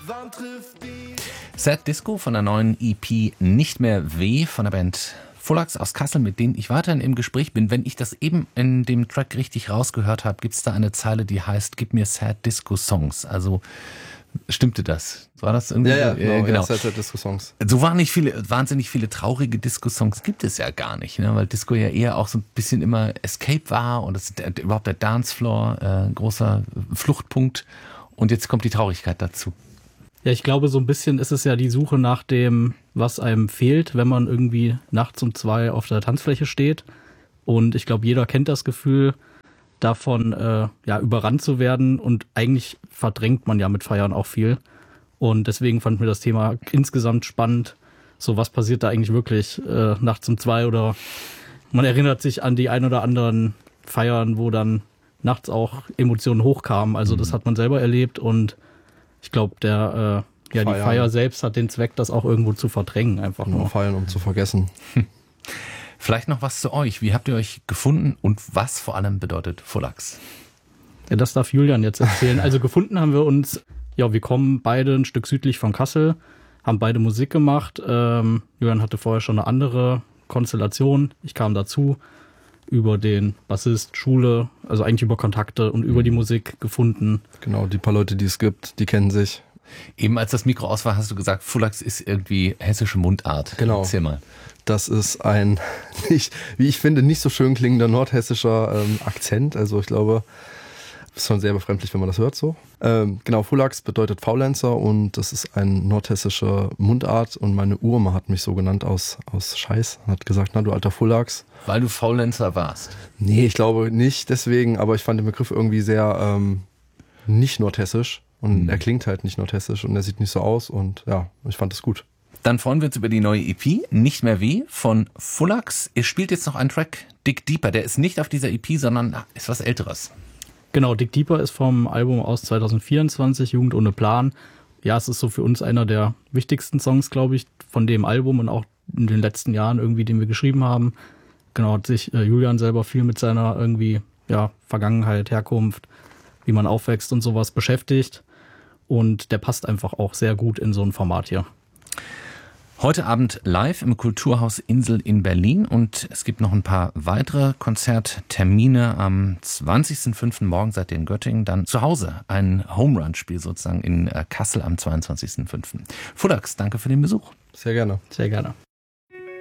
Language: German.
Sad Disco von der neuen EP Nicht mehr weh von der Band Phullax aus Kassel, mit denen ich weiterhin im Gespräch bin. Wenn ich das eben in dem Track richtig rausgehört habe, gibt es da eine Zeile, die heißt, gib mir Sad Disco Songs. Also stimmte das? War das irgendwie? Ja, genau. Genau. Sad Disco Songs. So wahnsinnig viele traurige Disco-Songs gibt es ja gar nicht, ne? Weil Disco ja eher auch so ein bisschen immer Escape war und das ist überhaupt der Dancefloor, großer Fluchtpunkt. Und jetzt kommt die Traurigkeit dazu. Ja, ich glaube, so ein bisschen ist es ja die Suche nach dem, was einem fehlt, wenn man irgendwie nachts um 2 auf der Tanzfläche steht. Und ich glaube, jeder kennt das Gefühl, davon überrannt zu werden. Und eigentlich verdrängt man ja mit Feiern auch viel. Und deswegen fand mir das Thema insgesamt spannend. So, was passiert da eigentlich wirklich nachts um 2? Oder man erinnert sich an die ein oder anderen Feiern, wo dann nachts auch Emotionen hochkamen. Also das hat man selber erlebt und ich glaube, die Feier selbst hat den Zweck, das auch irgendwo zu verdrängen, einfach nur. Feiern, um zu vergessen. Vielleicht noch was zu euch. Wie habt ihr euch gefunden und was vor allem bedeutet Phullax? Ja, das darf Julian jetzt erzählen. Also gefunden haben wir uns, wir kommen beide ein Stück südlich von Kassel, haben beide Musik gemacht. Julian hatte vorher schon eine andere Konstellation. Ich kam dazu über den Bassist, Schule, also eigentlich über Kontakte und über die Musik gefunden. Genau, die paar Leute, die es gibt, die kennen sich. Eben als das Mikro aus war, hast du gesagt, Phullax ist irgendwie hessische Mundart. Genau. Erzähl mal. Das ist ein, wie ich finde, nicht so schön klingender nordhessischer Akzent. Also ich glaube, ist schon sehr befremdlich, wenn man das hört so. Genau, Phullax bedeutet Faulenzer und das ist ein nordhessischer Mundart und meine Uroma hat mich so genannt aus Scheiß. Hat gesagt, na du alter Phullax. Weil du Faulenzer warst? Nee, ich glaube nicht deswegen, aber ich fand den Begriff irgendwie sehr nicht nordhessisch und er klingt halt nicht nordhessisch und er sieht nicht so aus und ja, ich fand es gut. Dann freuen wir uns über die neue EP, Nicht mehr weh, von Phullax. Ihr spielt jetzt noch einen Track, Dig Deeper. Der ist nicht auf dieser EP, sondern ist was Älteres. Genau, Dig Deeper ist vom Album aus 2024, Jugend ohne Plan. Ja, es ist so für uns einer der wichtigsten Songs, glaube ich, von dem Album und auch in den letzten Jahren irgendwie, den wir geschrieben haben. Genau, hat sich Julian selber viel mit seiner irgendwie, Vergangenheit, Herkunft, wie man aufwächst und sowas beschäftigt. Und der passt einfach auch sehr gut in so ein Format hier. Heute Abend live im Kulturhaus Insel in Berlin und es gibt noch ein paar weitere Konzerttermine. Am 20.05. morgen seid ihr in Göttingen, dann zu Hause ein Home-Run-Spiel sozusagen in Kassel am 22.05. Phullax, danke für den Besuch. Sehr gerne. Sehr gerne.